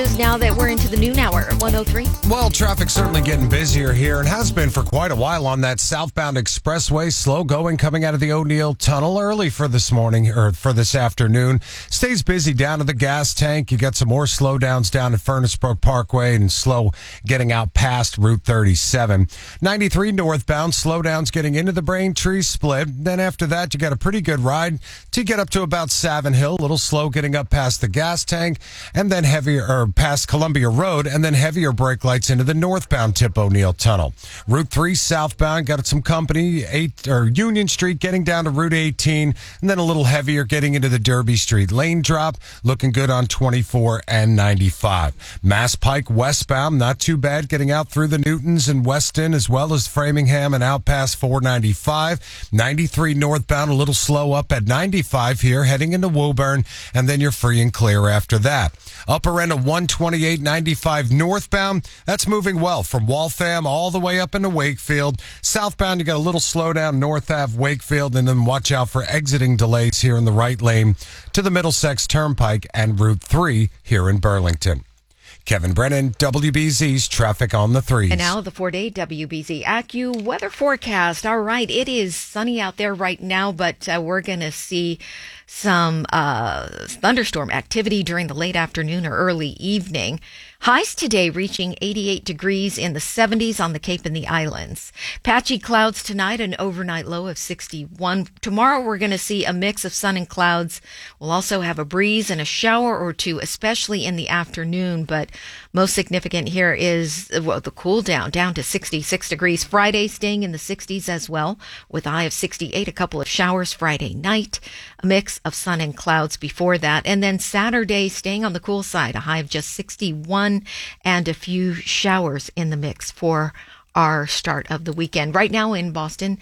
Now that we're into the noon hour at 103. Well, traffic's certainly getting busier here and has been for quite a while on that southbound expressway. Slow going coming out of the O'Neill Tunnel early for this morning or for this afternoon. Stays busy down to the gas tank. You got some more slowdowns down at Furnace Brook Parkway and slow getting out past Route 37. 93 northbound, slowdowns getting into the Braintree split. Then after that, you got a pretty good ride to get up to about Savin Hill. A little slow getting up past the gas tank and then heavier past Columbia Road, and then heavier brake lights into the northbound Tip O'Neill Tunnel. Route 3 southbound, got some company, Union Street getting down to Route 18, and then a little heavier getting into the Derby Street lane drop, looking good on 24 and 95. Mass Pike westbound, not too bad, getting out through the Newtons and Weston, as well as Framingham and out past 495. 93 northbound, a little slow up at 95 here, heading into Woburn, and then you're free and clear after that. Upper end of 128.95 northbound, that's moving well from Waltham all the way up into Wakefield. Southbound, you got a little slowdown North Ave, Wakefield, and then watch out for exiting delays here in the right lane to the Middlesex Turnpike and Route 3 here in Burlington. Kevin Brennan, WBZ's Traffic on the Threes. And now the 4-day WBZ AccuWeather forecast. All right, it is sunny out there right now, but we're going to see some thunderstorm activity during the late afternoon or early evening. Highs today reaching 88 degrees in the 70s on the Cape and the Islands. Patchy clouds tonight, an overnight low of 61. Tomorrow we're going to see a mix of sun and clouds. We'll also have a breeze and a shower or two, especially in the afternoon. But most significant here is the cool down to 66 degrees. Friday staying in the 60s as well, with a high of 68. A couple of showers Friday night, a mix of sun and clouds before that. And then Saturday staying on the cool side, a high of just 61. And a few showers in the mix for our start of the weekend. Right now in Boston,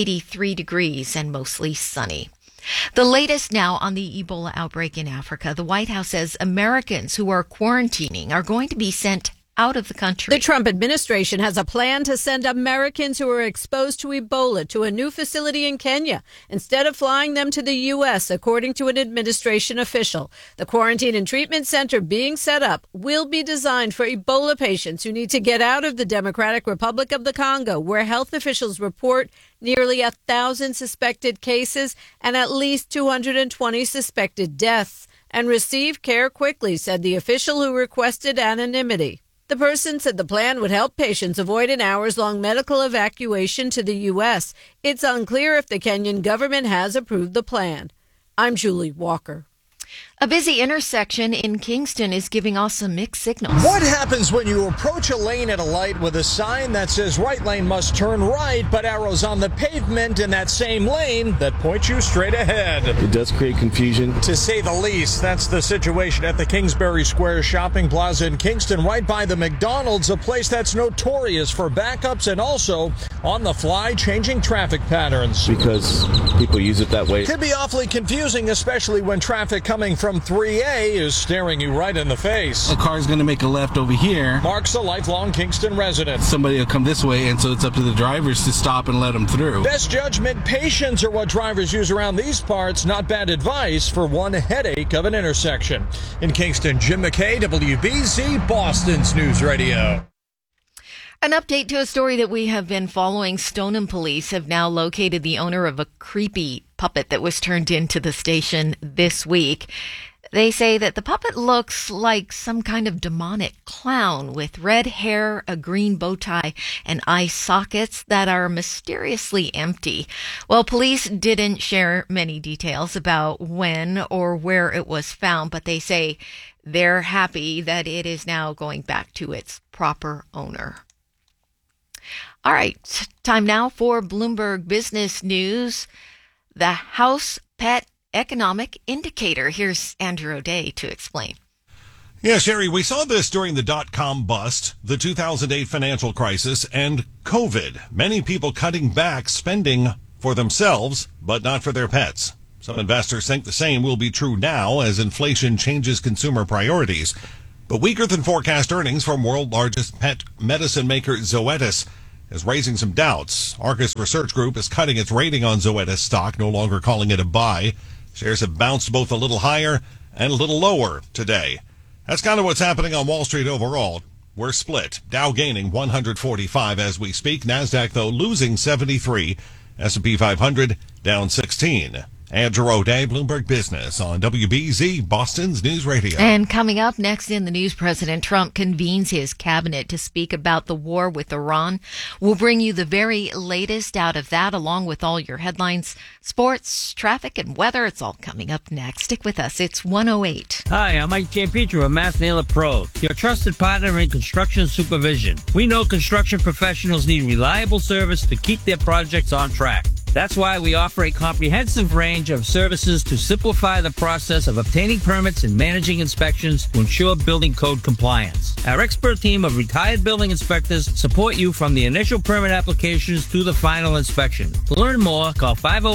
83 degrees and mostly sunny. The latest now on the Ebola outbreak in Africa. The White House says Americans who are quarantining are going to be sent out of the country. The Trump administration has a plan to send Americans who are exposed to Ebola to a new facility in Kenya instead of flying them to the U.S., according to an administration official. The quarantine and treatment center being set up will be designed for Ebola patients who need to get out of the Democratic Republic of the Congo, where health officials report nearly 1,000 suspected cases and at least 220 suspected deaths, and receive care quickly, said the official who requested anonymity. The person said the plan would help patients avoid an hours-long medical evacuation to the U.S. It's unclear if the Kenyan government has approved the plan. I'm Julie Walker. A busy intersection in Kingston is giving off some mixed signals. What happens when you approach a lane at a light with a sign that says right lane must turn right, but arrows on the pavement in that same lane that point you straight ahead? It does create confusion. To say the least, that's the situation at the Kingsbury Square Shopping Plaza in Kingston, right by the McDonald's, a place that's notorious for backups and also on the fly changing traffic patterns. Because people use it that way. Could be awfully confusing, especially when traffic coming from 3A is staring you right in the face. A car's going to make a left over here. Mark's a lifelong Kingston resident. Somebody will come this way, and so it's up to the drivers to stop and let them through. Best judgment, patience are what drivers use around these parts. Not bad advice for one headache of an intersection. In Kingston, Jim McKay, WBZ, Boston's News Radio. An update to a story that we have been following. Stoneham police have now located the owner of a creepy puppet that was turned into the station this week. They say that the puppet looks like some kind of demonic clown with red hair, a green bow tie, and eye sockets that are mysteriously empty. Well, police didn't share many details about when or where it was found, but they say they're happy that it is now going back to its proper owner. All right, time now for Bloomberg Business News. The House Pet Economic Indicator. Here's Andrew O'Day to explain. Yeah, Sherry, we saw this during the dot-com bust, the 2008 financial crisis, and COVID. Many people cutting back spending for themselves, but not for their pets. Some investors think the same will be true now as inflation changes consumer priorities. But weaker than forecast earnings from world largest pet medicine maker Zoetis is raising some doubts. Argus Research Group is cutting its rating on Zoetis stock, no longer calling it a buy. Shares have bounced both a little higher and a little lower today. That's kind of what's happening on Wall Street overall. We're split. Dow gaining 145 as we speak. NASDAQ, though, losing 73. S&P 500 down 16. Andrew O'Day, Bloomberg Business on WBZ, Boston's News Radio. And coming up next in the news, President Trump convenes his cabinet to speak about the war with Iran. We'll bring you the very latest out of that, along with all your headlines, sports, traffic, and weather. It's all coming up next. Stick with us. It's 1:08. Hi, I'm Mike Giampietro of MassNailer Pro, your trusted partner in construction supervision. We know construction professionals need reliable service to keep their projects on track. That's why we offer a comprehensive range of services to simplify the process of obtaining permits and managing inspections to ensure building code compliance. Our expert team of retired building inspectors support you from the initial permit applications to the final inspection. To learn more, call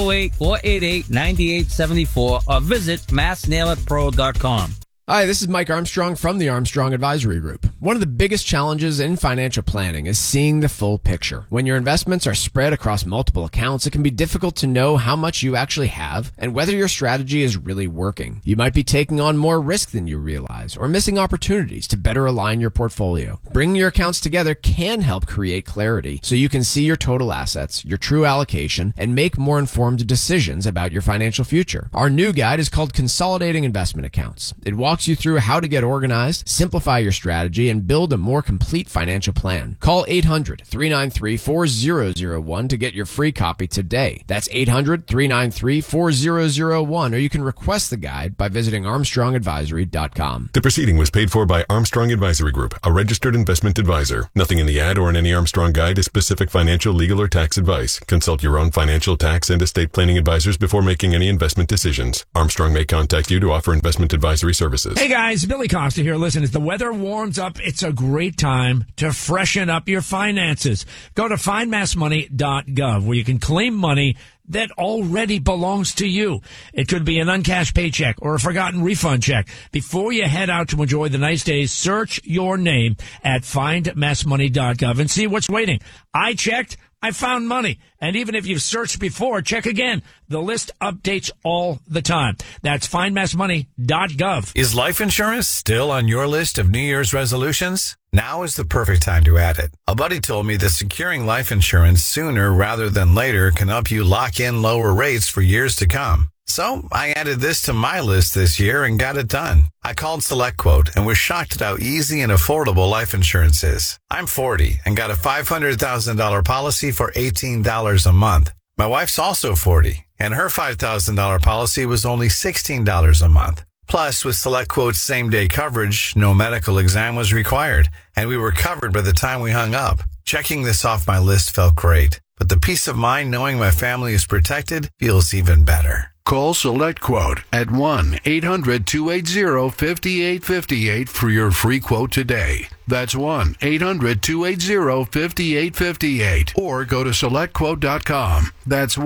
508-488-9874 or visit massnailerpro.com. Hi, this is Mike Armstrong from the Armstrong Advisory Group. One of the biggest challenges in financial planning is seeing the full picture. When your investments are spread across multiple accounts, it can be difficult to know how much you actually have and whether your strategy is really working. You might be taking on more risk than you realize or missing opportunities to better align your portfolio. Bringing your accounts together can help create clarity so you can see your total assets, your true allocation, and make more informed decisions about your financial future. Our new guide is called Consolidating Investment Accounts. It walks you through how to get organized, simplify your strategy, and build a more complete financial plan. Call 800-393-4001 to get your free copy today. That's 800-393-4001, or you can request the guide by visiting ArmstrongAdvisory.com. The proceeding was paid for by Armstrong Advisory Group, a registered investment advisor. Nothing in the ad or in any Armstrong guide is specific financial, legal, or tax advice. Consult your own financial, tax, and estate planning advisors before making any investment decisions. Armstrong may contact you to offer investment advisory services. Hey guys, Billy Costa here. Listen, as the weather warms up, it's a great time to freshen up your finances. Go to findmassmoney.gov where you can claim money that already belongs to you. It could be an uncashed paycheck or a forgotten refund check. Before you head out to enjoy the nice days, search your name at findmassmoney.gov and see what's waiting. I checked. I found money. And even if you've searched before, check again. The list updates all the time. That's findmassmoney.gov. Is life insurance still on your list of New Year's resolutions? Now is the perfect time to add it. A buddy told me that securing life insurance sooner rather than later can help you lock in lower rates for years to come. So I added this to my list this year and got it done. I called SelectQuote and was shocked at how easy and affordable life insurance is. I'm 40 and got a $500,000 policy for $18 a month. My wife's also 40 and her $5,000 policy was only $16 a month. Plus, with SelectQuote's same-day coverage, no medical exam was required, and we were covered by the time we hung up. Checking this off my list felt great, but the peace of mind knowing my family is protected feels even better. Call SelectQuote at 1-800-280-5858 for your free quote today. That's 1-800-280-5858. Or go to SelectQuote.com. That's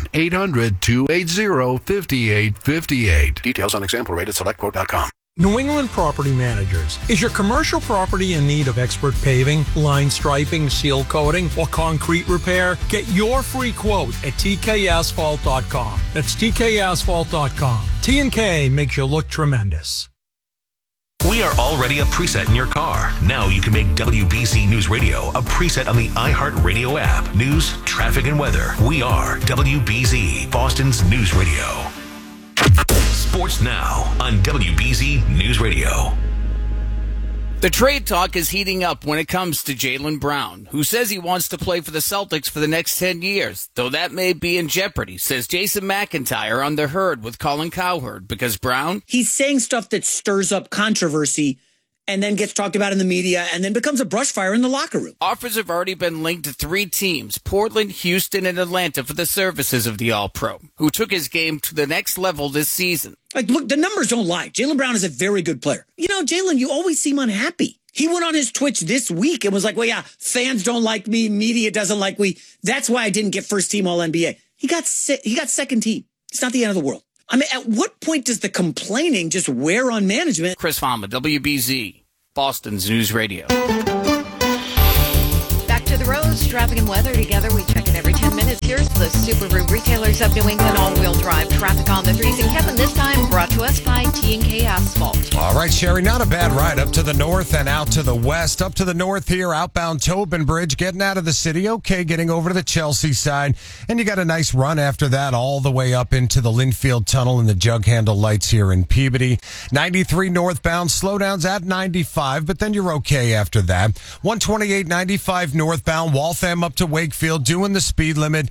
1-800-280-5858. Details on example rate at SelectQuote.com. New England Property Managers. Is your commercial property in need of expert paving, line striping, seal coating, or concrete repair? Get your free quote at tkasphalt.com. That's tkasphalt.com. T&K makes you look tremendous. We are already a preset in your car. Now you can make WBZ News Radio a preset on the iHeartRadio app. News, traffic, and weather. We are WBZ, Boston's News Radio. Sports now on WBZ News Radio. The trade talk is heating up when it comes to Jaylen Brown, who says he wants to play for the Celtics for the next 10 years, though that may be in jeopardy, says Jason McIntyre on The Herd with Colin Cowherd, because Brown... He's saying stuff that stirs up controversy and then gets talked about in the media and then becomes a brush fire in the locker room. Offers have already been linked to 3 teams, Portland, Houston, and Atlanta, for the services of the All-Pro, who took his game to the next level this season. Like, look, the numbers don't lie. Jaylen Brown is a very good player. You know, Jaylen, you always seem unhappy. He went on his Twitch this week and was like, well, yeah, fans don't like me, media doesn't like me. That's why I didn't get first team All-NBA. He got second team. It's not the end of the world. I mean, at what point does the complaining just wear on management? Chris Fama, WBZ, Boston's News Radio. Back to to the roads. Traffic and weather together. We check it every 10 minutes. Here's the Subaru Retailers of New England all-wheel drive traffic on the 3s. And Kevin, this time brought to us by T&K Asphalt. All right, Sherry, not a bad ride up to the north and out to the west. Up to the north here, outbound Tobin Bridge, getting out of the city. Okay, getting over to the Chelsea side. And you got a nice run after that all the way up into the Linfield Tunnel and the jug handle lights here in Peabody. 93 northbound, slowdowns at 95, but then you're okay after that. 128, 95 northbound, Waltham up to Wakefield, doing the speed limit.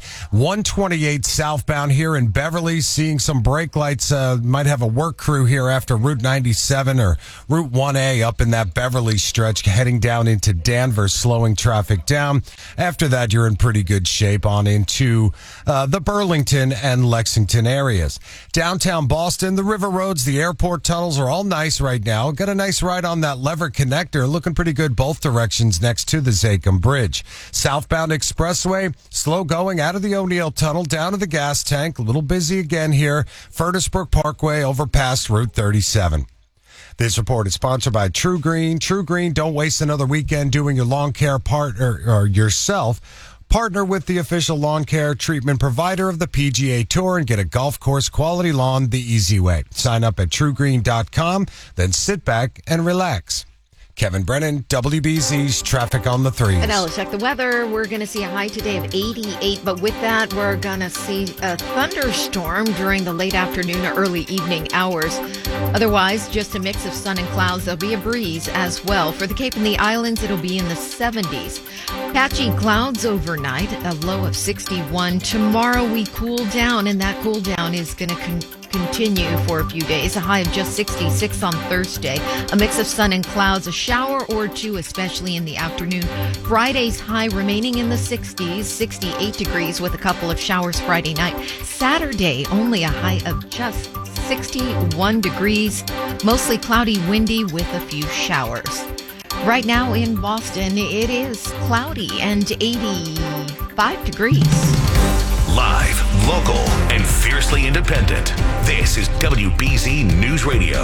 128 southbound here in Beverly, seeing some brake lights. Might have a work crew here after Route 97 or Route 1A up in that Beverly stretch, heading down into Danvers, slowing traffic down. After that, you're in pretty good shape on into the Burlington and Lexington areas. Downtown Boston, the river roads, the airport tunnels are all nice right now. Got a nice ride on that lever connector, looking pretty good both directions next to the Zachem Bridge. Southbound Expressway, slow going out of the O'Neill Tunnel down to the gas tank. A little busy again here. Furnace-Brook Parkway over past Route 37. This report is sponsored by True Green. True Green, don't waste another weekend doing your lawn care part or yourself. Partner with the official lawn care treatment provider of the PGA Tour and get a golf course quality lawn the easy way. Sign up at truegreen.com, then sit back and relax. Kevin Brennan, WBZ's Traffic on the 3s. And now let's check the weather. We're going to see a high today of 88, but with that, we're going to see a thunderstorm during the late afternoon or early evening hours. Otherwise, just a mix of sun and clouds. There'll be a breeze as well. For the Cape and the Islands, it'll be in the 70s. Patchy clouds overnight, a low of 61. Tomorrow we cool down, and that cool down is going to continue for a few days. A high of just 66 on Thursday. A mix of sun and clouds, a shower or two, especially in the afternoon. Friday's high remaining in the 60s, 68 degrees with a couple of showers Friday night. Saturday, only a high of just 61 degrees. Mostly cloudy, windy with a few showers. Right now in Boston, it is cloudy and 85 degrees. Live, local, and fiercely independent. This is WBZ News Radio.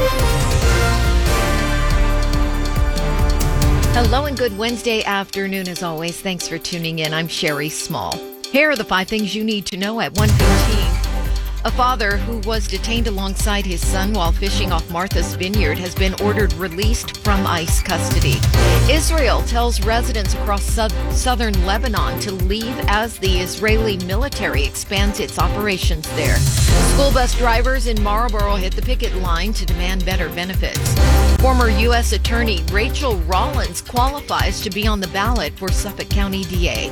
Hello and good Wednesday afternoon as always. Thanks for tuning in. I'm Sherry Small. Here are the 5 things you need to know at 1:15. A father who was detained alongside his son while fishing off Martha's Vineyard has been ordered released from ICE custody. Israel tells residents across southern Lebanon to leave as the Israeli military expands its operations there. School bus drivers in Marlboro hit the picket line to demand better benefits. Former U.S. Attorney Rachel Rollins qualifies to be on the ballot for Suffolk County DA.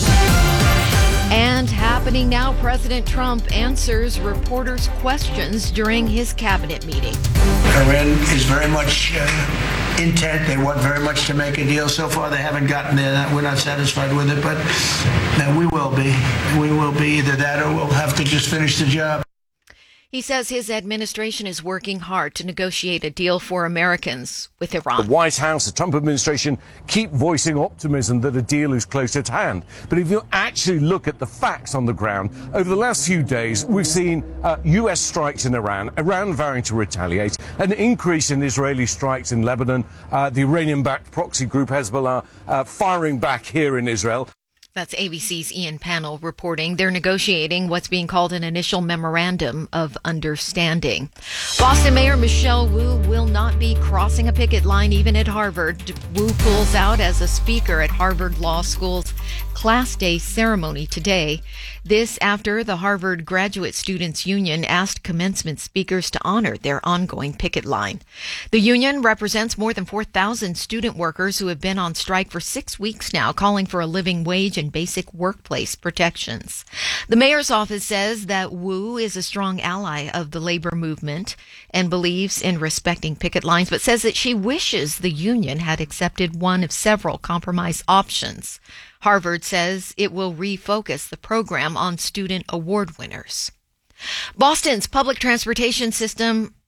And happening now, President Trump answers reporters' questions during his cabinet meeting. Iran is very much intent. They want very much to make a deal. So far, they haven't gotten there. We're not satisfied with it, but we will be. We will be either that or we'll have to just finish the job. He says his administration is working hard to negotiate a deal for Americans with Iran. The White House, the Trump administration keep voicing optimism that a deal is close at hand. But if you actually look at the facts on the ground, over the last few days, we've seen U.S. strikes in Iran vowing to retaliate, an increase in Israeli strikes in Lebanon, the Iranian-backed proxy group Hezbollah firing back here in Israel. That's ABC's Ian Pannell reporting. They're negotiating what's being called an initial memorandum of understanding. Boston Mayor Michelle Wu will not be crossing a picket line even at Harvard. Wu pulls out as a speaker at Harvard Law School's Class Day ceremony today. This after the Harvard Graduate Students Union asked commencement speakers to honor their ongoing picket line. The union represents more than 4,000 student workers who have been on strike for 6 weeks now, calling for a living wage and basic workplace protections. The mayor's office says that Wu is a strong ally of the labor movement and believes in respecting picket lines, but says that she wishes the union had accepted one of several compromise options. Harvard says it will refocus the program on student award winners. Boston's public transportation system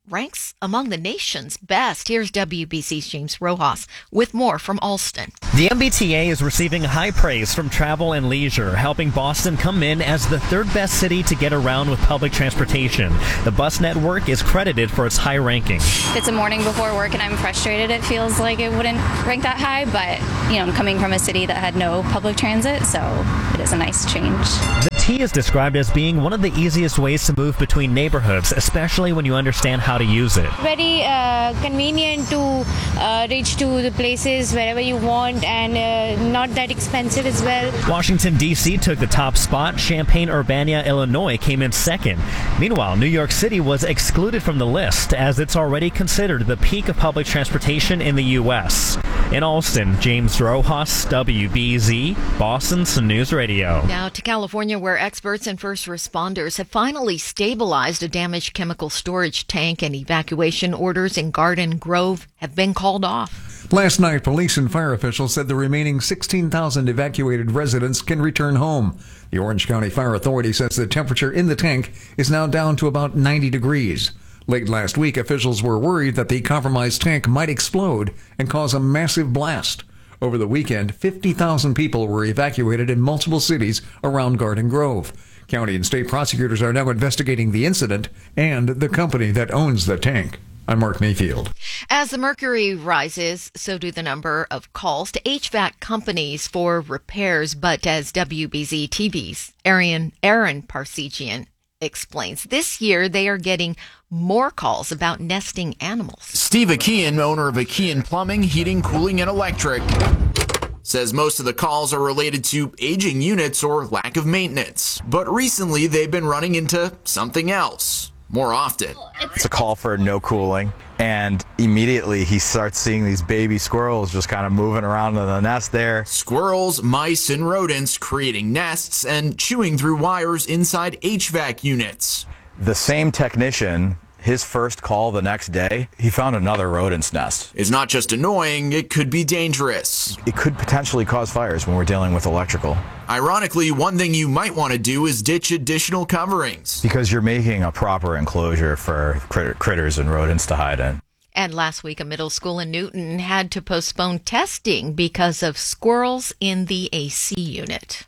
ranks among the nation's best. Here's WBC's James Rojas with more from Alston. The MBTA is receiving high praise from Travel and Leisure, helping Boston come in as the third best city to get around with public transportation. The bus network is credited for its high ranking. It's a morning before work and I'm frustrated. It feels like it wouldn't rank that high, but I'm coming from a city that had no public transit, so it is a nice change. The T is described as being one of the easiest ways to move between neighborhoods, especially when you understand how to use it. Very convenient to reach to the places wherever you want, and not that expensive as well. Washington, D.C. took the top spot. Champaign-Urbana, Illinois came in second. Meanwhile, New York City was excluded from the list as it's already considered the peak of public transportation in the U.S. In Alston, James Rojas, WBZ, Boston's News Radio. Now to California, where experts and first responders have finally stabilized a damaged chemical storage tank, and evacuation orders in Garden Grove have been called off. Last night, police and fire officials said the remaining 16,000 evacuated residents can return home. The Orange County Fire Authority says the temperature in the tank is now down to about 90 degrees. Late last week, officials were worried that the compromised tank might explode and cause a massive blast. Over the weekend, 50,000 people were evacuated in multiple cities around Garden Grove. County and state prosecutors are now investigating the incident and the company that owns the tank. I'm Mark Mayfield. As the mercury rises, so do the number of calls to HVAC companies for repairs. But as WBZ TV's Aaron Parsegian explains, this year they are getting more calls about nesting animals. Steve Akian, owner of Akian Plumbing, Heating, Cooling, and Electric, says most of the calls are related to aging units or lack of maintenance. But recently they've been running into something else more often. It's a call for no cooling, and immediately he starts seeing these baby squirrels just kind of moving around in the nest there. Squirrels, mice, and rodents creating nests and chewing through wires inside HVAC units. The same technician, his first call the next day, he found another rodent's nest. It's not just annoying, it could be dangerous. It could potentially cause fires when we're dealing with electrical. Ironically, one thing you might want to do is ditch additional coverings. Because you're making a proper enclosure for critters and rodents to hide in. And last week, a middle school in Newton had to postpone testing because of squirrels in the AC unit.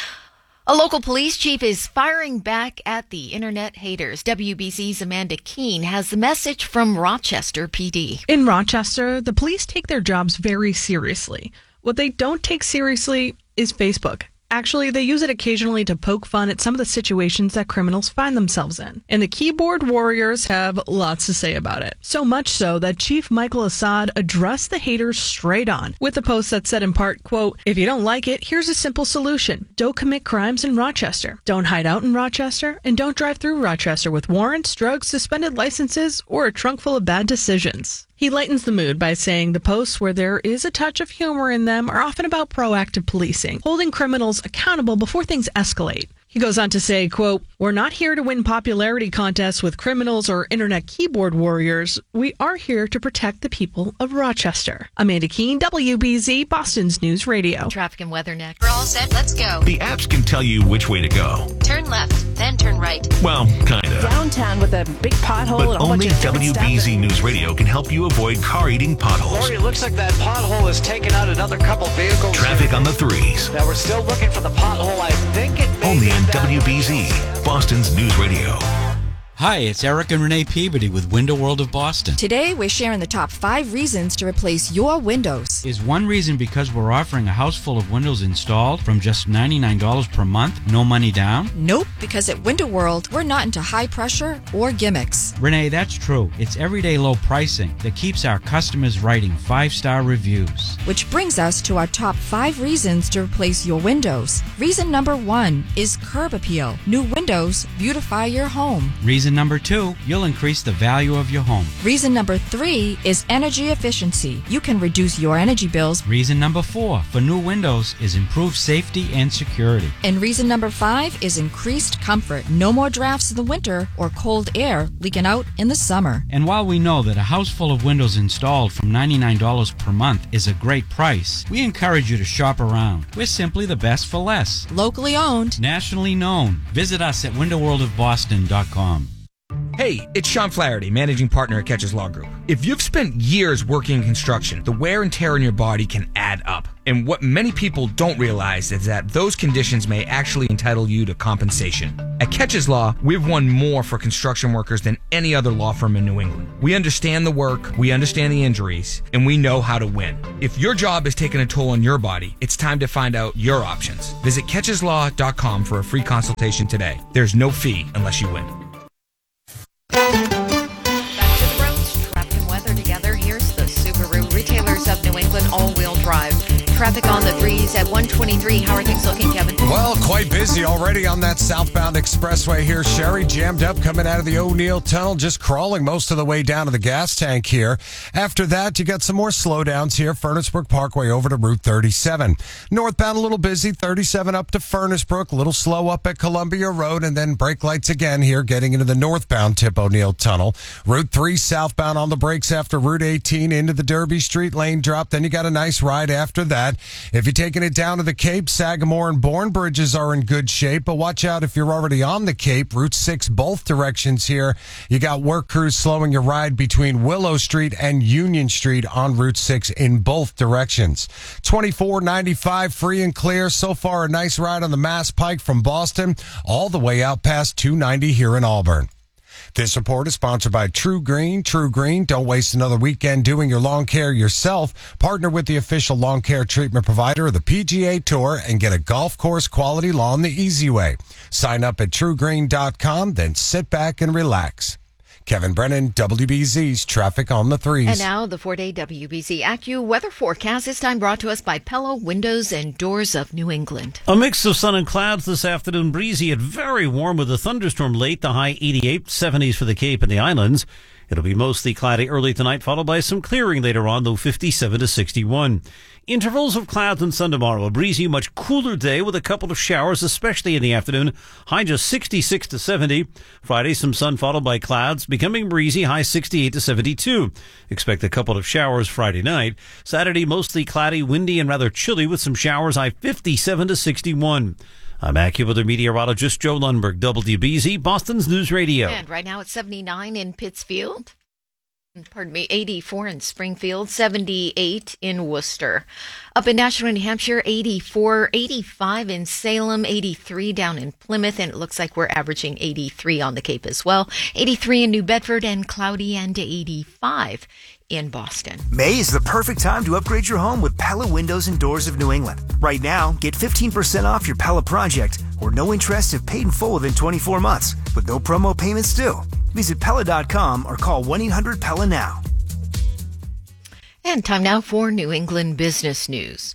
A local police chief is firing back at the internet haters. WBC's Amanda Keene has the message from Rochester PD. In Rochester, the police take their jobs very seriously. What they don't take seriously is Facebook. Actually, they use it occasionally to poke fun at some of the situations that criminals find themselves in. And the keyboard warriors have lots to say about it. So much so that Chief Michael Assad addressed the haters straight on with a post that said in part, quote, "If you don't like it, here's a simple solution. Don't commit crimes in Rochester. Don't hide out in Rochester. And don't drive through Rochester with warrants, drugs, suspended licenses, or a trunk full of bad decisions." He lightens the mood by saying the posts where there is a touch of humor in them are often about proactive policing, holding criminals accountable before things escalate. He goes on to say, quote, "We're not here to win popularity contests with criminals or internet keyboard warriors. We are here to protect the people of Rochester." Amanda Keene, WBZ, Boston's News Radio. Traffic and weather next. We're all set. Let's go. The apps can tell you which way to go. Turn left, then turn right. Well, kind of. Downtown with a big pothole. But and a whole only bunch of WBZ News Radio can help you avoid car-eating potholes. Lori, it looks like that pothole has taken out another couple vehicles. Traffic on the 3s. Now we're still looking for the pothole. I think it may Only be on down WBZ, Boston's News Radio. Hi, it's Eric and Renee Peabody with Window World of Boston. Today, we're sharing the top 5 reasons to replace your windows. Is one reason because we're offering a house full of windows installed from just $99 per month, no money down? Nope, because at Window World, we're not into high pressure or gimmicks. Renee, that's true. It's everyday low pricing that keeps our customers writing 5-star reviews. Which brings us to our top 5 reasons to replace your windows. Reason number 1 is curb appeal. New windows beautify your home. Reason number 2, you'll increase the value of your home. Reason number 3 is energy efficiency. You can reduce your energy bills. Reason number 4 for new windows is improved safety and security. And reason number 5 is increased comfort. No more drafts in the winter or cold air leaking out in the summer. And while we know that a house full of windows installed from $99 per month is a great price, we encourage you to shop around. We're simply the best for less. Locally owned. Nationally known. Visit us at windowworldofboston.com. Hey, it's Sean Flaherty, managing partner at Catches Law Group. If you've spent years working in construction, the wear and tear on your body can add up. And what many people don't realize is that those conditions may actually entitle you to compensation. At Catches Law, we've won more for construction workers than any other law firm in New England. We understand the work, we understand the injuries, and we know how to win. If your job is taking a toll on your body, it's time to find out your options. Visit catcheslaw.com for a free consultation today. There's no fee unless you win. Back to the roads, traffic and weather together. Here's the Subaru Retailers of New England all-wheel drive. Traffic on the 3s at 123. How are things looking, Kevin? Well, quite busy already on that southbound expressway here. Sherry jammed up coming out of the O'Neill Tunnel, just crawling most of the way down to the gas tank here. After that, you got some more slowdowns here. Furnace Brook Parkway over to Route 37. Northbound a little busy, 37 up to Furnace Brook, a little slow up at Columbia Road, and then brake lights again here getting into the northbound tip O'Neill Tunnel. Route 3 southbound on the brakes after Route 18 into the Derby Street lane drop. Then you got a nice ride after that. If you're taking it down to the Cape, Sagamore and Bourne bridges are in good shape, but watch out if you're already on the Cape. Route 6, both directions here. You got work crews slowing your ride between Willow Street and Union Street on Route 6 in both directions. 2495 free and clear. So far, a nice ride on the Mass Pike from Boston all the way out past 290 here in Auburn. This report is sponsored by True Green. True Green, don't waste another weekend doing your lawn care yourself. Partner with the official lawn care treatment provider of the PGA Tour and get a golf course quality lawn the easy way. Sign up at truegreen.com, then sit back and relax. Kevin Brennan, WBZ's Traffic on the 3s. And now the 4-day WBZ Accu weather forecast, this time brought to us by Pella Windows and Doors of New England. A mix of sun and clouds this afternoon, breezy and very warm with a thunderstorm late, the high 88, 70s for the Cape and the Islands. It'll be mostly cloudy early tonight, followed by some clearing later on, though 57 to 61. Intervals of clouds and sun tomorrow. A breezy, much cooler day with a couple of showers, especially in the afternoon. High just 66 to 70. Friday, some sun followed by clouds, becoming breezy, high 68 to 72. Expect a couple of showers Friday night. Saturday, mostly cloudy, windy, and rather chilly with some showers, high 57 to 61. I'm AccuWeather meteorologist Joe Lundberg, WBZ, Boston's News Radio. And right now it's 79 in Pittsfield. 84 in Springfield, 78 in Worcester. Up in Nashua, New Hampshire, 84, 85 in Salem, 83 down in Plymouth, and it looks like we're averaging 83 on the Cape as well. 83 in New Bedford, and cloudy, and 85 in Boston. May is the perfect time to upgrade your home with Pella Windows and Doors of New England. Right now, get 15% off your Pella project or no interest if paid in full within 24 months with no promo payments due. Visit Pella.com or call 1-800-PELLA now. And time now for New England business news.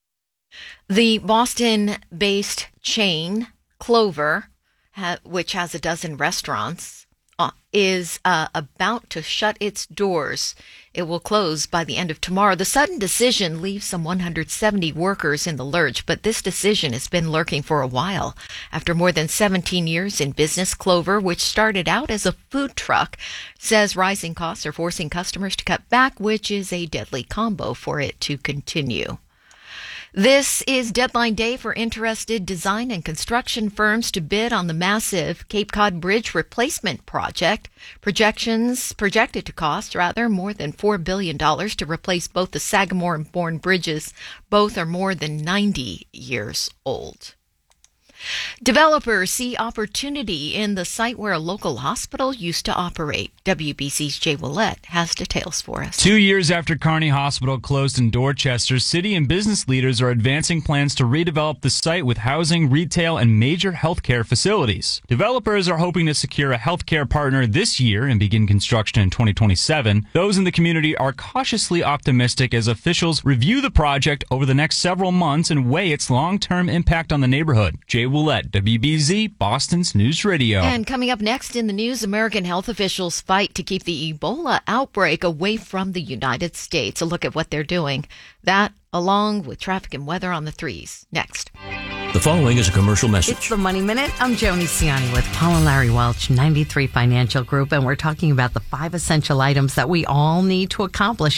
The Boston-based chain Clover, which has a dozen restaurants, is about to shut its doors. It will close by the end of tomorrow. The sudden decision leaves some 170 workers in the lurch, but this decision has been lurking for a while. After more than 17 years in business, Clover, which started out as a food truck, says rising costs are forcing customers to cut back, which is a deadly combo for it to continue. This is deadline day for interested design and construction firms to bid on the massive Cape Cod Bridge replacement project. Projected to cost more than $4 billion to replace both the Sagamore and Bourne bridges. Both are more than 90 years old. Developers see opportunity in the site where a local hospital used to operate. WBC's Jay Willett has details for us. 2 years after Kearney Hospital closed in Dorchester, city and business leaders are advancing plans to redevelop the site with housing, retail, and major healthcare facilities. Developers are hoping to secure a healthcare partner this year and begin construction in 2027. Those in the community are cautiously optimistic as officials review the project over the next several months and weigh its long-term impact on the neighborhood. Jay Willett, WBZ, Boston's News Radio. And coming up next in the news, American health officials fight to keep the Ebola outbreak away from the United States. A look at what they're doing. That, along with traffic and weather on the 3s. Next. The following is a commercial message. It's the Money Minute. I'm Joni Ciani with Paul and Larry Welch, 93 Financial Group, and we're talking about the 5 essential items that we all need to accomplish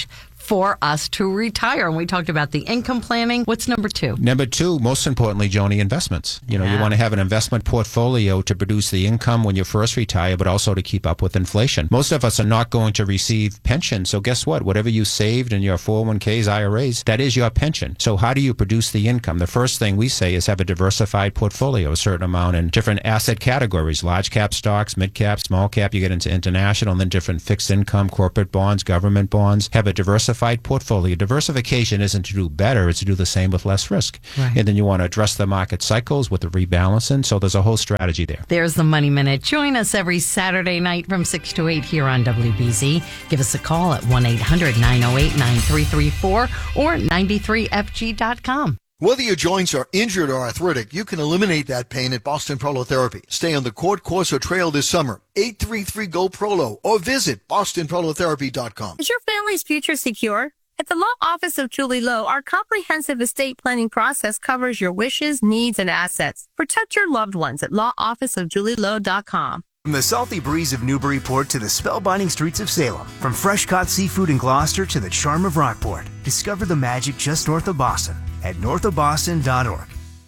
for us to retire. And we talked about the income planning. What's number 2? Number 2, most importantly, Joni, investments. You want to have an investment portfolio to produce the income when you first retire, but also to keep up with inflation. Most of us are not going to receive pension. So guess what? Whatever you saved in your 401ks, IRAs, that is your pension. So how do you produce the income? The first thing we say is have a diversified portfolio, a certain amount in different asset categories, large cap stocks, mid cap, small cap, you get into international, and then different fixed income, corporate bonds, government bonds. Have a diversified portfolio. Diversification isn't to do better, it's to do the same with less risk. Right. And then you want to address the market cycles with the rebalancing. So there's a whole strategy there. There's the Money Minute. Join us every Saturday night from 6 to 8 here on WBZ. Give us a call at 1-800-908-9334 or 93fg.com. Whether your joints are injured or arthritic, you can eliminate that pain at Boston Prolotherapy. Stay on the court course or trail this summer. 833-GO-PROLO or visit bostonprolotherapy.com. Is your family's future secure? At the Law Office of Julie Lowe, our comprehensive estate planning process covers your wishes, needs, and assets. Protect your loved ones at lawofficeofjulielowe.com. From the salty breeze of Newburyport to the spellbinding streets of Salem, from fresh-caught seafood in Gloucester to the charm of Rockport, discover the magic just north of Boston at northofboston.org.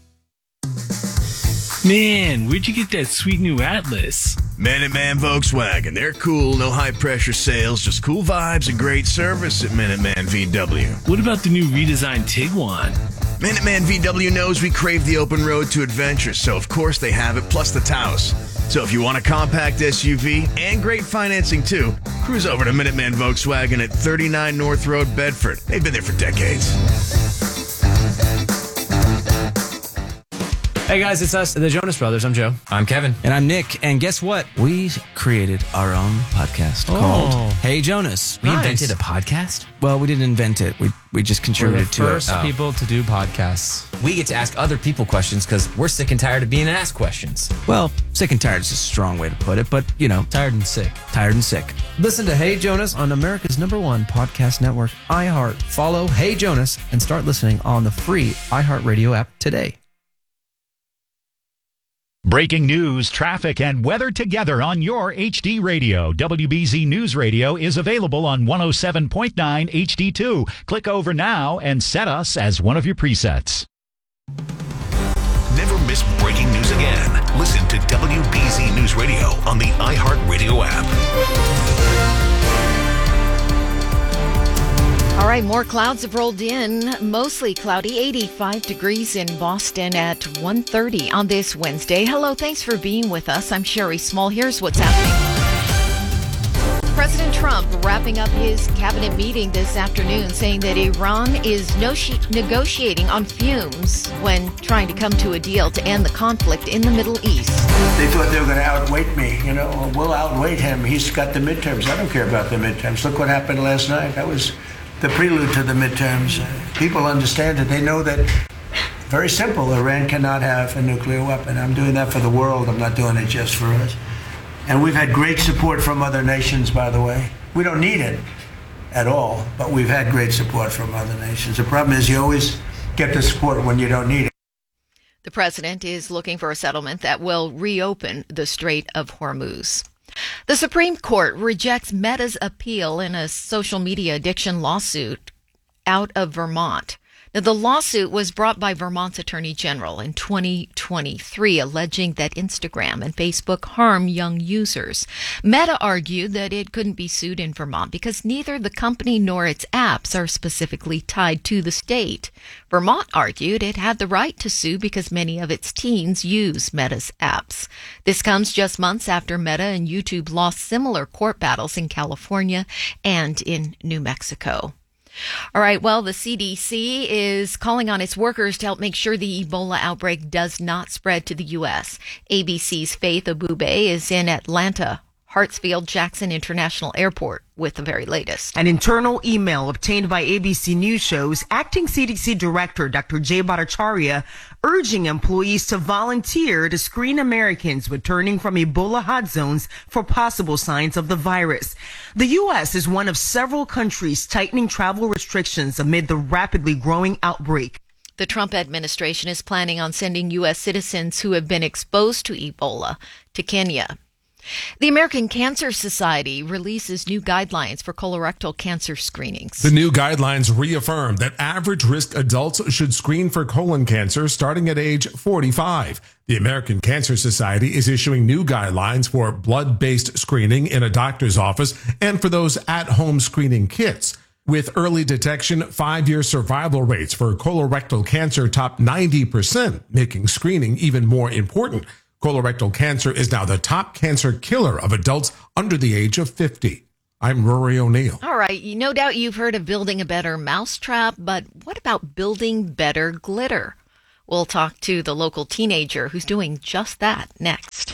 Man, where'd you get that sweet new Atlas? Minuteman Volkswagen. They're cool, no high-pressure sales, just cool vibes and great service at Minuteman VW. What about the new redesigned Tiguan? Minuteman VW knows we crave the open road to adventure, so of course they have it, plus the Taos. So if you want a compact SUV and great financing too, cruise over to Minuteman Volkswagen at 39 North Road, Bedford. They've been there for decades. Hey guys, it's us, the Jonas Brothers. I'm Joe. I'm Kevin. And I'm Nick. And guess what? We created our own podcast called Hey Jonas. We invented a podcast? Well, we didn't invent it. We just contributed to it. We're the first people to do podcasts. We get to ask other people questions because we're sick and tired of being asked questions. Well, sick and tired is a strong way to put it, but, Tired and sick. Tired and sick. Listen to Hey Jonas on America's #1 podcast network, iHeart. Follow Hey Jonas and start listening on the free iHeartRadio app today. Breaking news, traffic, and weather together on your HD radio. WBZ News Radio is available on 107.9 HD2. Click over now and set us as one of your presets. Never miss breaking news again. Listen to WBZ News Radio on the iHeartRadio app. All right, more clouds have rolled in. Mostly cloudy, 85 degrees in Boston at 1:30 on this Wednesday. Hello, thanks for being with us. I'm Sherry Small. Here's what's happening. President Trump wrapping up his cabinet meeting this afternoon, saying that Iran is negotiating on fumes when trying to come to a deal to end the conflict in the Middle East. They thought they were going to outweight me. We'll outweight him. He's got the midterms. I don't care about the midterms. Look what happened last night. That was the prelude to the midterms. People understand it. They know that, very simple, Iran cannot have a nuclear weapon. I'm doing that for the world. I'm not doing it just for us. And we've had great support from other nations, by the way. We don't need it at all, but we've had great support from other nations. The problem is you always get the support when you don't need it. The president is looking for a settlement that will reopen the Strait of Hormuz. The Supreme Court rejects Meta's appeal in a social media addiction lawsuit out of Vermont. Now, the lawsuit was brought by Vermont's Attorney General in 2023, alleging that Instagram and Facebook harm young users. Meta argued that it couldn't be sued in Vermont because neither the company nor its apps are specifically tied to the state. Vermont argued it had the right to sue because many of its teens use Meta's apps. This comes just months after Meta and YouTube lost similar court battles in California and in New Mexico. All right, well, the CDC is calling on its workers to help make sure the Ebola outbreak does not spread to the U.S. ABC's Faith Abube is in Atlanta, Hartsfield-Jackson International Airport with the very latest. An internal email obtained by ABC News shows acting CDC Director Dr. Jay Bhattacharya urging employees to volunteer to screen Americans returning from Ebola hot zones for possible signs of the virus. The U.S. is one of several countries tightening travel restrictions amid the rapidly growing outbreak. The Trump administration is planning on sending U.S. citizens who have been exposed to Ebola to Kenya. The American Cancer Society releases new guidelines for colorectal cancer screenings. The new guidelines reaffirm that average-risk adults should screen for colon cancer starting at age 45. The American Cancer Society is issuing new guidelines for blood-based screening in a doctor's office and for those at-home screening kits. With early detection, 5-year survival rates for colorectal cancer top 90%, making screening even more important. Colorectal cancer is now the top cancer killer of adults under the age of 50. I'm Rory O'Neill. All right. No doubt you've heard of building a better mousetrap, but what about building better glitter? We'll talk to the local teenager who's doing just that next.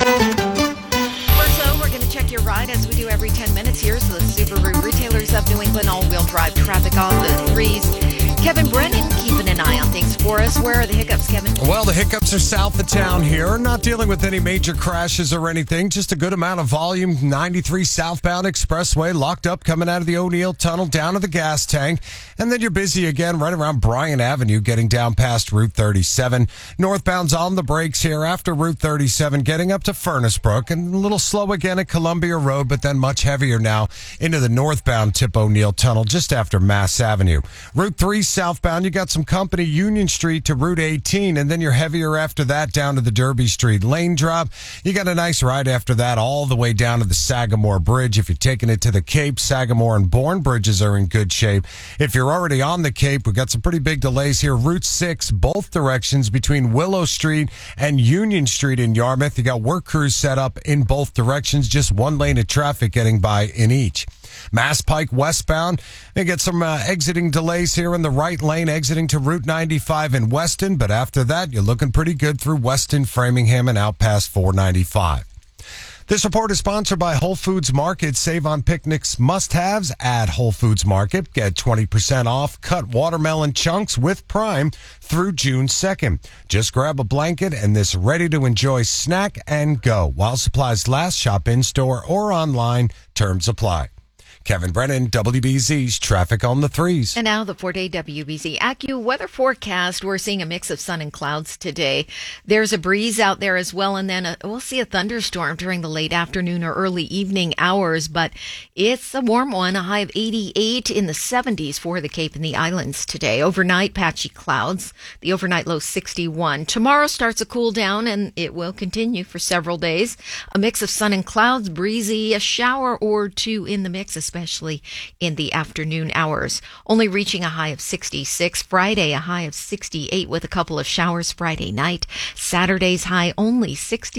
First, though, we're going to check your ride as we do every 10 minutes here. So the Subaru Retailers of New England all-wheel drive traffic on the 3s. Kevin Brennan keeping an eye on things for us. Where are the hiccups, Kevin? Well, the hiccups are south of town here. Not dealing with any major crashes or anything. Just a good amount of volume. 93 southbound expressway locked up coming out of the O'Neill Tunnel down to the gas tank. And then you're busy again right around Bryan Avenue getting down past Route 37. Northbound's on the brakes here after Route 37 getting up to Furnace Brook. And a little slow again at Columbia Road, but then much heavier now into the northbound Tip O'Neill Tunnel just after Mass Avenue. Route 3 southbound, you got some company Union Street to Route 18, and then you're heavier after that down to the Derby Street lane drop. You got a nice ride after that all the way down to the Sagamore Bridge. If you're taking it to the Cape, Sagamore and Bourne bridges are in good shape. If you're already on the Cape, we've got some pretty big delays here. Route 6, both directions between Willow Street and Union Street in Yarmouth. You got work crews set up in both directions, just one lane of traffic getting by in each. Mass Pike westbound, you get some exiting delays here in the right lane exiting to Route 95 in Weston, but after that, you're looking pretty good through Weston, Framingham, and out past 495. This report is sponsored by Whole Foods Market. Save on picnics must-haves at Whole Foods Market. Get 20% off cut watermelon chunks with Prime through June 2nd. Just grab a blanket and this ready-to-enjoy snack and go. While supplies last, shop in-store or online. Terms apply. Kevin Brennan, WBZ's Traffic on the 3s. And now the 4-day WBZ AccuWeather forecast. We're seeing a mix of sun and clouds today. There's a breeze out there as well, and then we'll see a thunderstorm during the late afternoon or early evening hours, but it's a warm one, a high of 88 in the 70s for the Cape and the Islands today. Overnight, patchy clouds. The overnight low 61. Tomorrow starts a cool down, and it will continue for several days. A mix of sun and clouds, breezy, a shower or two in the mix, especially in the afternoon hours. Only reaching a high of 66. Friday, a high of 68 with a couple of showers Friday night. Saturday's high only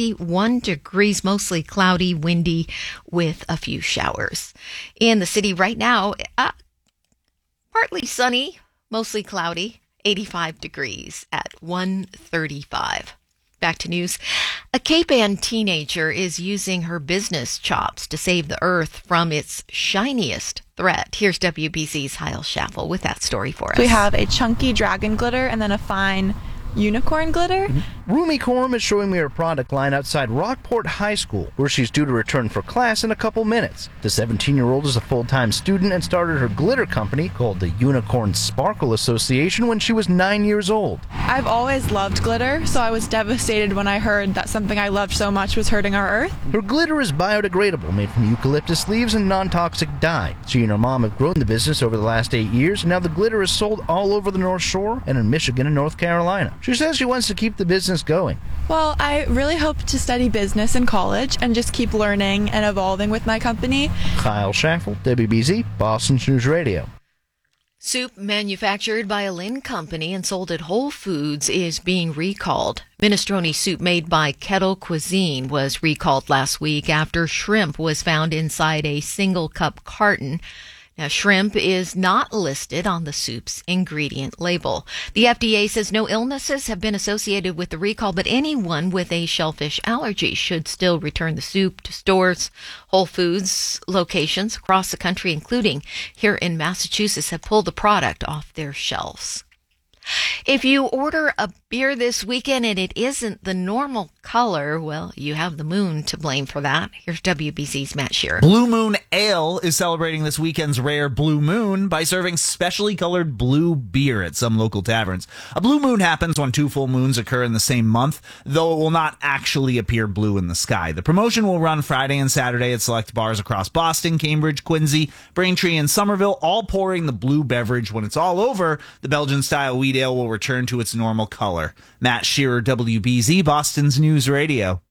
61 degrees, mostly cloudy, windy with a few showers. In the city right now, partly sunny, mostly cloudy, 85 degrees at 1:35. Back to news. A Cape Ann teenager is using her business chops to save the earth from its shiniest threat. Here's WBZ's Heil Schaffel with that story for us. We have a chunky dragon glitter and then a fine unicorn glitter. Rumi Corum is showing me her product line outside Rockport High School, where she's due to return for class in a couple minutes. The 17-year-old is a full-time student and started her glitter company called the Unicorn Sparkle Association when she was 9 years old. I've always loved glitter, so I was devastated when I heard that something I loved so much was hurting our earth. Her glitter is biodegradable, made from eucalyptus leaves and non-toxic dye. She and her mom have grown the business over the last 8 years, and now the glitter is sold all over the North Shore and in Michigan and North Carolina. She says she wants to keep the business going. Well, I really hope to study business in college and just keep learning and evolving with my company. Kyle Schaffel, WBZ, Boston News Radio. Soup manufactured by a Lynn company and sold at Whole Foods is being recalled. Minestrone soup made by Kettle Cuisine was recalled last week after shrimp was found inside a single-cup carton. Now, shrimp is not listed on the soup's ingredient label. The FDA says no illnesses have been associated with the recall, but anyone with a shellfish allergy should still return the soup to stores. Whole Foods locations across the country, including here in Massachusetts, have pulled the product off their shelves. If you order a beer this weekend and it isn't the normal color, well, you have the moon to blame for that. Here's WBZ's Matt Shearer. Blue Moon Ale is celebrating this weekend's rare blue moon by serving specially colored blue beer at some local taverns. A blue moon happens when 2 full moons occur in the same month, though it will not actually appear blue in the sky. The promotion will run Friday and Saturday at select bars across Boston, Cambridge, Quincy, Braintree, and Somerville, all pouring the blue beverage. When it's all over, the Belgian-style wheat ale will return to its normal color. Matt Shearer, WBZ, Boston's News Radio.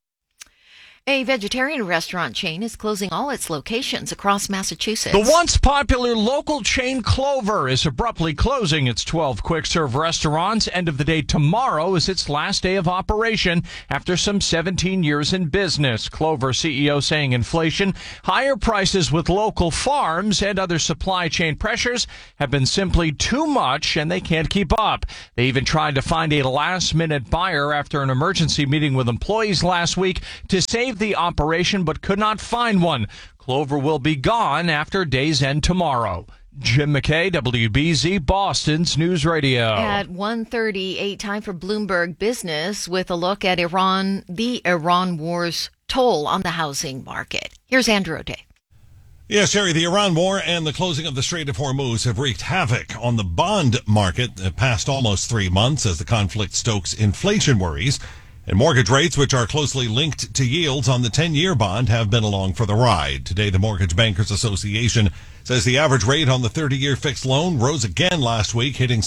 A vegetarian restaurant chain is closing all its locations across Massachusetts. The once popular local chain Clover is abruptly closing its 12 quick-serve restaurants. End of the day tomorrow is its last day of operation after some 17 years in business. Clover CEO saying inflation, higher prices with local farms, and other supply chain pressures have been simply too much, and they can't keep up. They even tried to find a last-minute buyer after an emergency meeting with employees last week to save the operation, but could not find one. Clover will be gone after day's end tomorrow. Jim McKay, WBZ, Boston's News Radio. At 1:38, time for Bloomberg Business with a look at the Iran war's toll on the housing market. Here's Andrew O'Day. Yes, Sherry, the Iran war and the closing of the Strait of Hormuz have wreaked havoc on the bond market past almost 3 months as the conflict stokes inflation worries. And mortgage rates, which are closely linked to yields on the 10-year bond, have been along for the ride. Today, the Mortgage Bankers Association says the average rate on the 30-year fixed loan rose again last week, hitting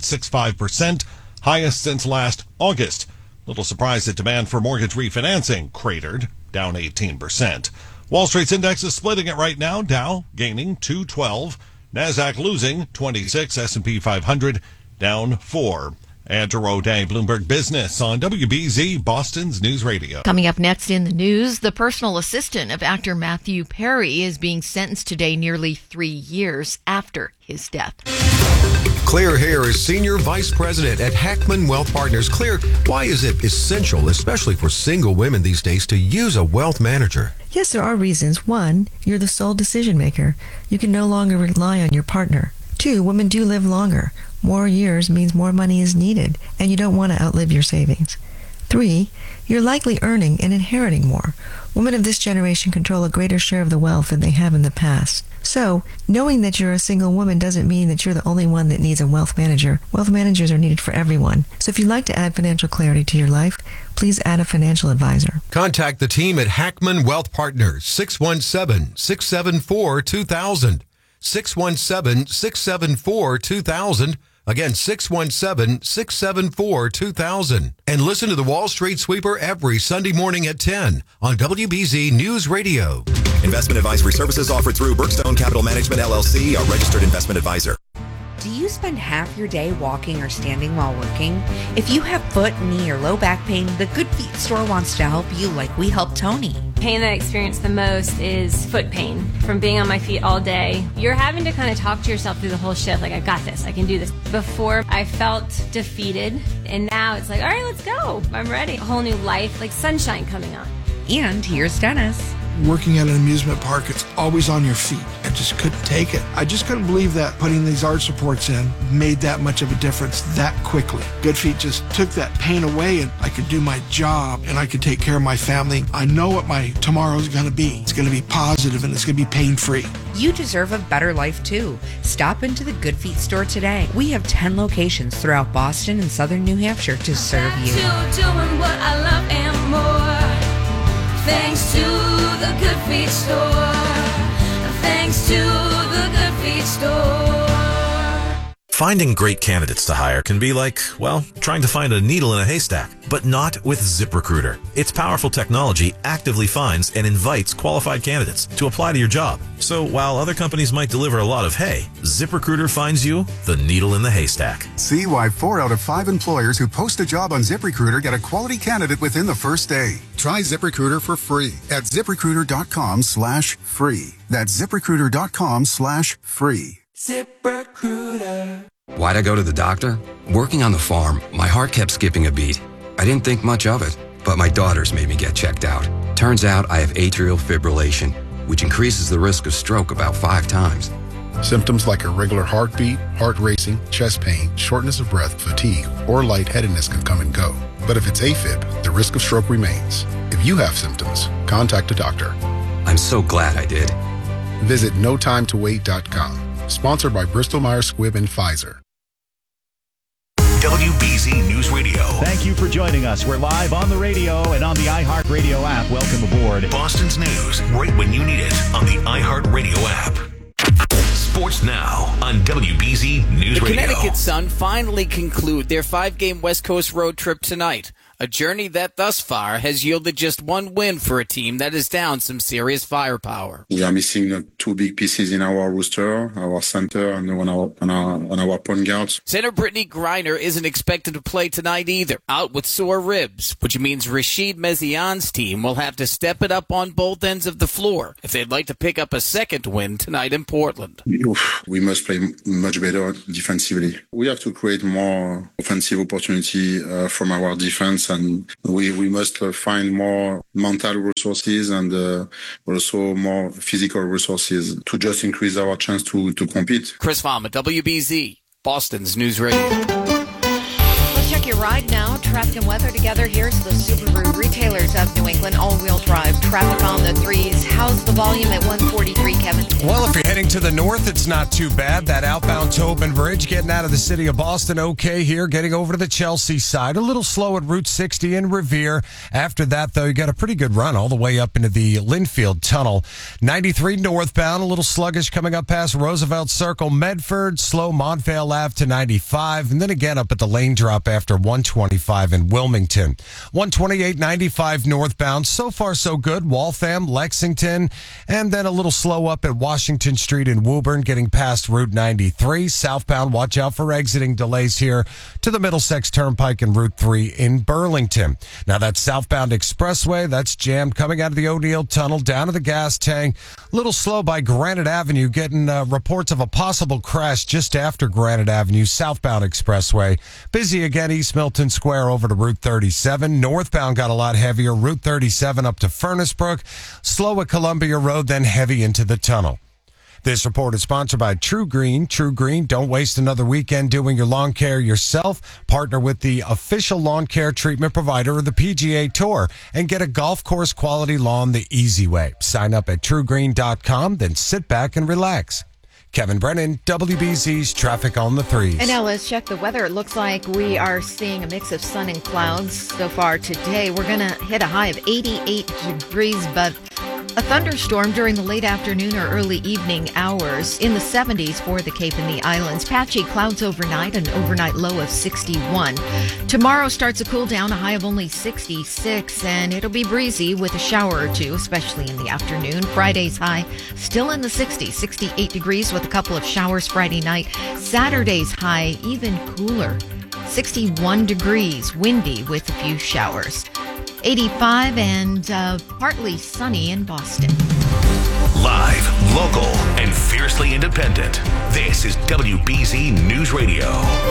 6.65%, highest since last August. Little surprise that demand for mortgage refinancing cratered, down 18%. Wall Street's index is splitting it right now. Dow gaining 212, NASDAQ losing 26, S&P 500 down 4. Andrew O'Day, Bloomberg Business on WBZ, Boston's News Radio. Coming up next in the news, the personal assistant of actor Matthew Perry is being sentenced today nearly 3 years after his death. Claire Hare is Senior Vice President at Hackman Wealth Partners. Claire, why is it essential, especially for single women these days, to use a wealth manager? Yes, there are reasons. 1, you're the sole decision maker. You can no longer rely on your partner. 2, women do live longer. More years means more money is needed, and you don't want to outlive your savings. 3, you're likely earning and inheriting more. Women of this generation control a greater share of the wealth than they have in the past. So, knowing that you're a single woman doesn't mean that you're the only one that needs a wealth manager. Wealth managers are needed for everyone. So if you'd like to add financial clarity to your life, please add a financial advisor. Contact the team at Hackman Wealth Partners, 617-674-2000. 617-674-2000. Again, 617-674-2000. And listen to the Wall Street Sweeper every Sunday morning at 10 on WBZ News Radio. Investment advisory services offered through Brookstone Capital Management, LLC, a registered investment advisor. Do you spend half your day walking or standing while working? If you have foot, knee, or low back pain, the Good Feet store wants to help you like we helped Tony. Pain that I experience the most is foot pain from being on my feet all day. You're having to kind of talk to yourself through the whole shift, like, I got this, I can do this. Before, I felt defeated, and now it's like, all right, let's go. I'm ready. A whole new life, like sunshine coming on. And here's Dennis. Working at an amusement park, it's always on your feet. I just couldn't take it. I just couldn't believe that putting these arch supports in made that much of a difference that quickly. Good Feet just took that pain away, and I could do my job and I could take care of my family. I know what my tomorrow's going to be. It's going to be positive and it's going to be pain-free. You deserve a better life too. Stop into the Good Feet store today. We have 10 locations throughout Boston and southern New Hampshire to serve you. Doing what I love and more. Thanks to the Good Feet store. Thanks to the Good Feet store. Finding great candidates to hire can be like, well, trying to find a needle in a haystack, but not with ZipRecruiter. Its powerful technology actively finds and invites qualified candidates to apply to your job. So while other companies might deliver a lot of hay, ZipRecruiter finds you the needle in the haystack. See why 4 out of 5 employers who post a job on ZipRecruiter get a quality candidate within the first day. Try ZipRecruiter for free at ZipRecruiter.com/free. That's ZipRecruiter.com/free. ZipRecruiter. Why'd I go to the doctor? Working on the farm, my heart kept skipping a beat. I didn't think much of it, but my daughters made me get checked out. Turns out I have atrial fibrillation, which increases the risk of stroke about 5 times. Symptoms like irregular heartbeat, heart racing, chest pain, shortness of breath, fatigue, or lightheadedness can come and go. But if it's AFib, the risk of stroke remains. If you have symptoms, contact a doctor. I'm so glad I did. Visit notimetowait.com. Sponsored by Bristol-Myers Squibb and Pfizer. WBZ News Radio. Thank you for joining us. We're live on the radio and on the iHeartRadio app. Welcome aboard. Boston's news right when you need it on the iHeartRadio app. Sports now on WBZ News Radio. The Connecticut Sun finally conclude their 5-game West Coast road trip tonight. A journey that thus far has yielded just one win for a team that is down some serious firepower. We are missing two big pieces in our roster, our center and on our point guards. Center Brittany Griner isn't expected to play tonight either, out with sore ribs, which means Rashid Mezian's team will have to step it up on both ends of the floor if they'd like to pick up a second win tonight in Portland. We must play much better defensively. We have to create more offensive opportunity from our defense. And we must find more mental resources and also more physical resources to just increase our chance to compete. Chris Fama, WBZ, Boston's News Radio. Let's check your ride now. Traffic and weather together. Here's the Subaru Retailers of New England all-wheel drive. Traffic on the 3s. How's the volume at 143, Kevin? Well, if you're heading to the north, it's not too bad. That outbound Tobin Bridge getting out of the city of Boston, okay here. Getting over to the Chelsea side. A little slow at Route 60 in Revere. After that, though, you got a pretty good run all the way up into the Linfield Tunnel. 93 northbound, a little sluggish coming up past Roosevelt Circle, Medford. Slow Montvale Ave to 95. And then again up at the lane drop after 125 in Wilmington. 128-95 northbound. So far, so good. Waltham, Lexington. And then a little slow up at Washington Street in Woburn, getting past Route 93. Southbound, watch out for exiting delays here to the Middlesex Turnpike and Route 3 in Burlington. Now that southbound expressway, that's jammed coming out of the O'Neill Tunnel down to the gas tank. A little slow by Granite Avenue, getting reports of a possible crash just after Granite Avenue, southbound expressway. Busy again, East Milton Square over to Route 37. Northbound got a lot heavier, Route 37 up to Furnace Brook. Slow at Columbia Road, then heavy into the tunnel. This report is sponsored by True Green. True Green, don't waste another weekend doing your lawn care yourself. Partner with the official lawn care treatment provider of the PGA Tour and get a golf course quality lawn the easy way. Sign up at truegreen.com, then sit back and relax. Kevin Brennan, WBZ's Traffic on the 3s. And now let's check the weather. It looks like we are seeing a mix of sun and clouds so far today. We're going to hit a high of 88 degrees, but a thunderstorm during the late afternoon or early evening hours in the 70s for the Cape and the Islands. Patchy clouds overnight, an overnight low of 61. Tomorrow starts a cool down, a high of only 66, and it'll be breezy with a shower or two, especially in the afternoon. Friday's high still in the 60s, 68 degrees with a couple of showers Friday night. Saturday's high even cooler, 61 degrees, windy with a few showers. 85 and partly sunny in Boston. Live, local, and fiercely independent. This is WBZ News Radio.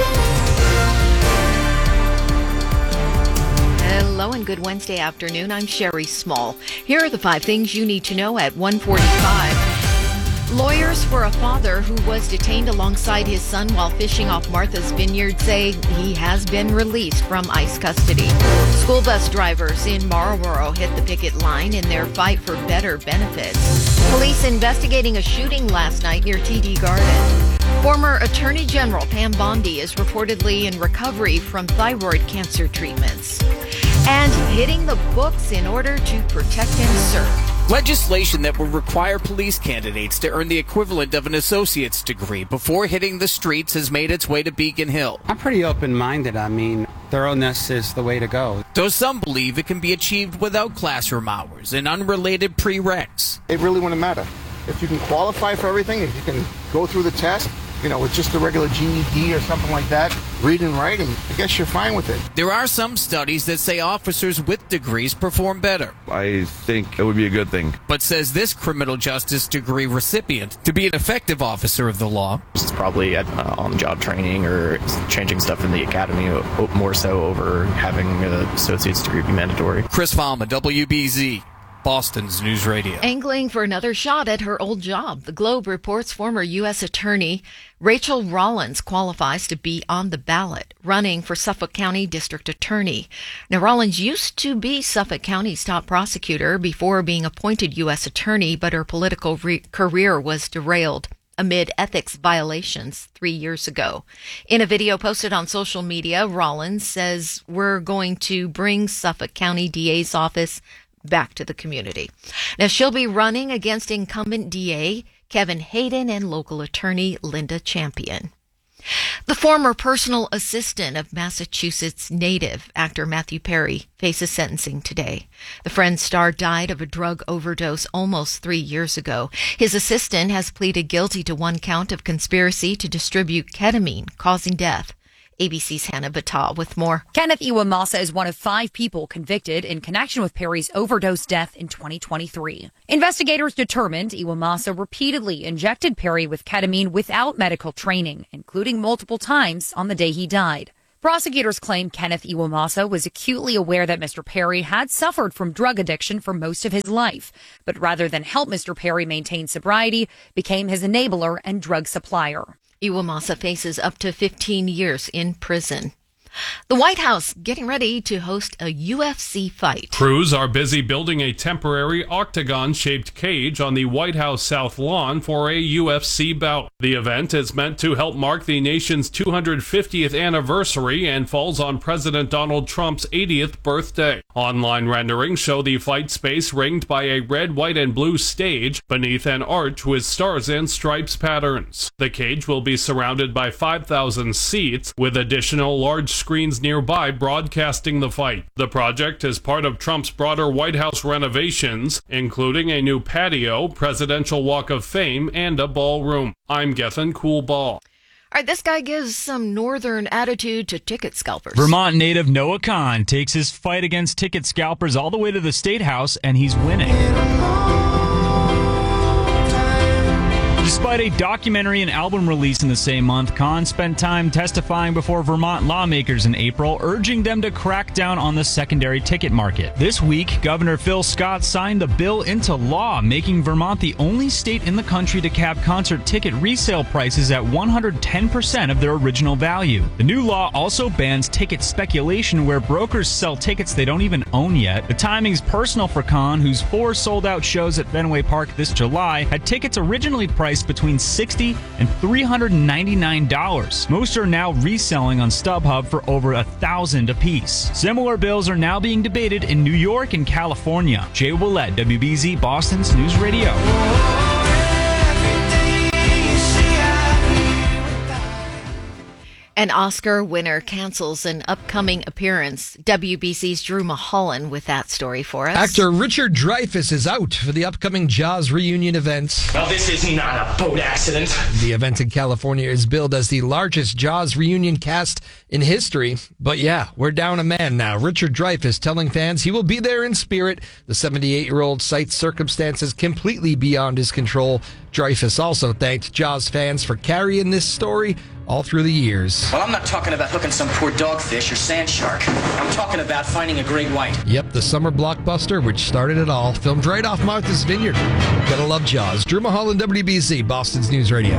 Hello and good Wednesday afternoon. I'm Sherry Small. Here are the 5 things you need to know at 1:45. Lawyers for a father who was detained alongside his son while fishing off Martha's Vineyard say he has been released from ICE custody. School bus drivers in Marlboro hit the picket line in their fight for better benefits. Police investigating a shooting last night near TD Garden. Former Attorney General Pam Bondi is reportedly in recovery from thyroid cancer treatments. And hitting the books in order to protect and serve. Legislation that will require police candidates to earn the equivalent of an associate's degree before hitting the streets has made its way to Beacon Hill. I'm pretty open-minded. I mean, thoroughness is the way to go. Though some believe it can be achieved without classroom hours and unrelated prereqs. It really wouldn't matter. If you can qualify for everything, if you can go through the test, with just a regular GED or something like that, read and write, and I guess you're fine with it. There are some studies that say officers with degrees perform better. I think it would be a good thing. But says this criminal justice degree recipient, to be an effective officer of the law, it's probably on-the-job training or changing stuff in the academy more so over having an associate's degree be mandatory. Chris Fama, WBZ, Boston's News Radio. Angling for another shot at her old job, the Globe reports former U.S. Attorney Rachel Rollins qualifies to be on the ballot, running for Suffolk County District Attorney. Now, Rollins used to be Suffolk County's top prosecutor before being appointed U.S. Attorney, but her political career was derailed amid ethics violations 3 years ago. In a video posted on social media, Rollins says, "We're going to bring Suffolk County DA's office back to the community." Now, she'll be running against incumbent DA Kevin Hayden and local attorney Linda Champion. The former personal assistant of Massachusetts native actor Matthew Perry faces sentencing today. The Friends star died of a drug overdose almost 3 years ago. His assistant has pleaded guilty to one count of conspiracy to distribute ketamine, causing death. ABC's Hannah Batal with more. Kenneth Iwamasa is one of 5 people convicted in connection with Perry's overdose death in 2023. Investigators determined Iwamasa repeatedly injected Perry with ketamine without medical training, including multiple times on the day he died. Prosecutors claim Kenneth Iwamasa was acutely aware that Mr. Perry had suffered from drug addiction for most of his life, but rather than help Mr. Perry maintain sobriety, became his enabler and drug supplier. Iwamasa faces up to 15 years in prison. The White House getting ready to host a UFC fight. Crews are busy building a temporary octagon-shaped cage on the White House South Lawn for a UFC bout. The event is meant to help mark the nation's 250th anniversary and falls on President Donald Trump's 80th birthday. Online renderings show the fight space ringed by a red, white, and blue stage beneath an arch with stars and stripes patterns. The cage will be surrounded by 5,000 seats, with additional large screens nearby broadcasting the fight. The project is part of Trump's broader White House renovations, including a new patio, presidential walk of fame, and a ballroom. I'm Gethin Coolball. All right, this guy gives some northern attitude to ticket scalpers. Vermont native Noah Kahn takes his fight against ticket scalpers all the way to the State House, and he's winning. Despite a documentary and album release in the same month, Kahn spent time testifying before Vermont lawmakers in April, urging them to crack down on the secondary ticket market. This week, Governor Phil Scott signed the bill into law, making Vermont the only state in the country to cap concert ticket resale prices at 110% of their original value. The new law also bans ticket speculation, where brokers sell tickets they don't even own yet. The timing's personal for Kahn, whose 4 sold-out shows at Fenway Park this July had tickets originally priced between $60 and $399. Most are now reselling on StubHub for over $1,000 apiece. Similar bills are now being debated in New York and California. Jay Willett, WBZ Boston's News Radio. An Oscar winner cancels an upcoming appearance. WBC's Drew Mulholland with that story for us. Actor Richard Dreyfuss is out for the upcoming Jaws reunion event. Now, this is not a boat accident. The event in California is billed as the largest Jaws reunion cast in history. But yeah, we're down a man now. Richard Dreyfuss telling fans he will be there in spirit. The 78-year-old cites circumstances completely beyond his control. Dreyfuss also thanked Jaws fans for carrying this story all through the years. Well, I'm not talking about hooking some poor dogfish or sand shark. I'm talking about finding a great white. Yep, the summer blockbuster, which started it all. Filmed right off Martha's Vineyard. Gotta love Jaws. Drew Mulholland, WBZ, Boston's News Radio.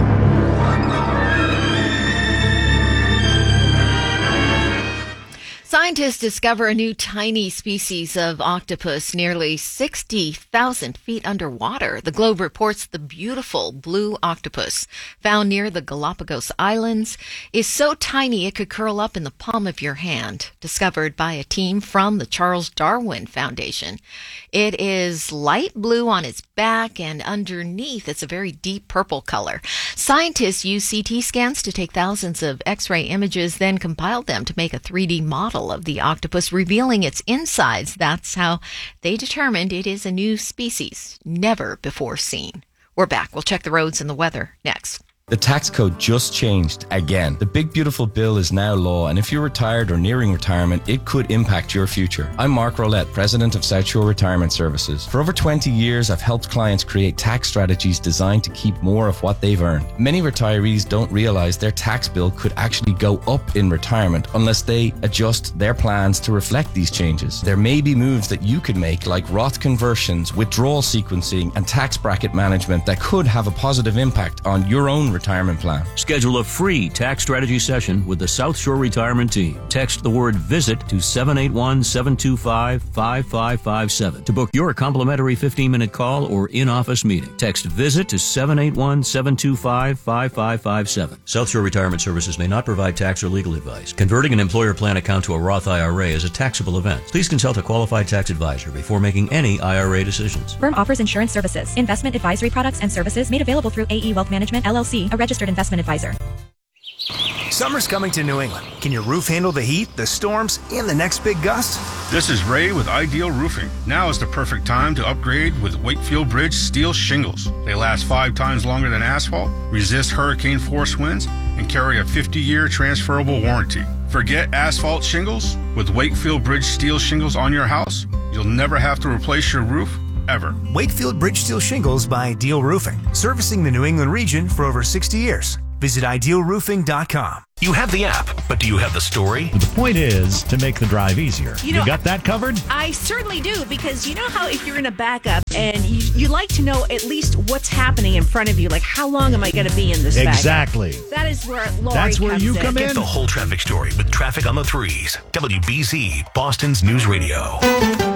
Scientists discover a new tiny species of octopus nearly 60,000 feet underwater. The Globe reports the beautiful blue octopus found near the Galapagos Islands is so tiny it could curl up in the palm of your hand. Discovered by a team from the Charles Darwin Foundation. It is light blue on its back, and underneath it's a very deep purple color. Scientists use CT scans to take thousands of X-ray images, then compiled them to make a 3D model of the octopus, revealing its insides. That's how they determined it is a new species, never before seen. We're back. We'll check the roads and the weather next. The tax code just changed again. The big beautiful bill is now law, and if you're retired or nearing retirement, it could impact your future. I'm Mark Rolette, President of South Shore Retirement Services. For over 20 years, I've helped clients create tax strategies designed to keep more of what they've earned. Many retirees don't realize their tax bill could actually go up in retirement unless they adjust their plans to reflect these changes. There may be moves that you could make, like Roth conversions, withdrawal sequencing, and tax bracket management that could have a positive impact on your own retirement plan. Schedule a free tax strategy session with the South Shore Retirement Team. Text the word VISIT to 781-725-5557 to book your complimentary 15-minute call or in-office meeting. Text VISIT to 781-725-5557. South Shore Retirement Services may not provide tax or legal advice. Converting an employer plan account to a Roth IRA is a taxable event. Please consult a qualified tax advisor before making any IRA decisions. Firm offers insurance services, investment advisory products and services made available through AE Wealth Management, LLC, a registered investment advisor. Summer's coming to New England. Can your roof handle the heat, the storms, and the next big gust? This is Ray with Ideal Roofing. Now is the perfect time to upgrade with Wakefield Bridge steel shingles. They last 5 times longer than asphalt, resist hurricane force winds, and carry a 50-year transferable warranty. Forget asphalt shingles. With Wakefield Bridge steel shingles on your house, you'll never have to replace your roof ever. Wakefield Bridge steel shingles by Ideal Roofing, servicing the New England region for over 60 years. Visit idealroofing.com. You have the app, but do you have the story? The point is to make the drive easier. You know, got that covered? I certainly do, because you know how if you're in a backup and you like to know at least what's happening in front of you, like how long am I going to be in this backup? Exactly. That is where Lori That's where you come in. Get the whole traffic story with Traffic on the Threes. WBZ, Boston's News Radio.